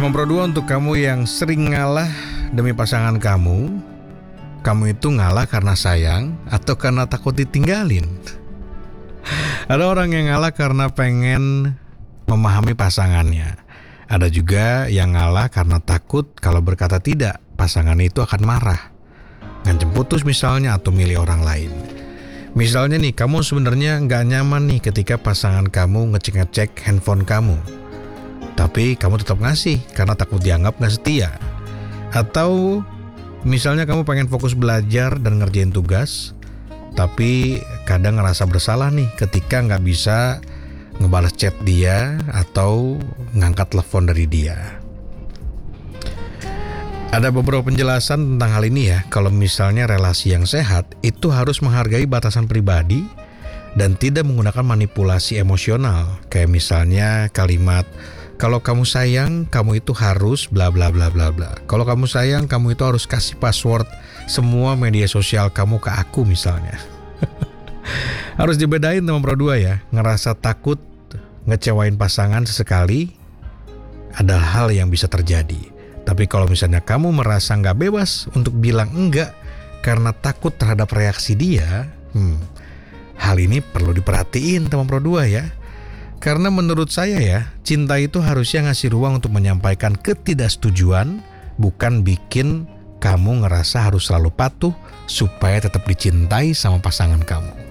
Teman Pro 2, untuk kamu yang sering ngalah demi pasangan kamu itu ngalah karena sayang atau karena takut ditinggalin? Ada orang yang ngalah karena pengen memahami pasangannya. Ada juga yang ngalah karena takut kalau berkata tidak, pasangan itu akan marah, ngancam putus misalnya, atau milih orang lain. Misalnya nih, kamu sebenarnya nggak nyaman nih ketika pasangan kamu ngecek handphone kamu, tapi kamu tetap ngasih karena takut dianggap nggak setia. Atau misalnya kamu pengen fokus belajar dan ngerjain tugas, tapi kadang ngerasa bersalah nih ketika nggak bisa ngebalas chat dia atau ngangkat telepon dari dia. Ada beberapa penjelasan tentang hal ini ya. Kalau misalnya relasi yang sehat itu harus menghargai batasan pribadi dan tidak menggunakan manipulasi emosional. Kayak misalnya kalimat, kalau kamu sayang, kamu itu harus bla bla bla bla bla. Kalau kamu sayang, kamu itu harus kasih password semua media sosial kamu ke aku misalnya. Harus dibedain teman Pro 2 ya. Ngerasa takut ngecewain pasangan sesekali adalah hal yang bisa terjadi. Tapi kalau misalnya kamu merasa nggak bebas untuk bilang enggak karena takut terhadap reaksi dia, hal ini perlu diperhatiin teman Pro 2 ya. Karena menurut saya ya, cinta itu harusnya ngasih ruang untuk menyampaikan ketidaksetujuan, bukan bikin kamu ngerasa harus selalu patuh supaya tetap dicintai sama pasangan kamu.